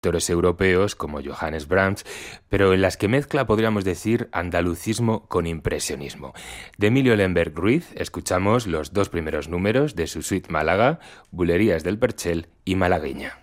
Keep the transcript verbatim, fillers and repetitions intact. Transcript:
compositores europeos como Johannes Brahms, pero en las que mezcla, podríamos decir, andalucismo con impresionismo. De Emilio Lemberg Ruiz escuchamos los dos primeros números de su suite Málaga, Bulerías del Perchel y Malagueña.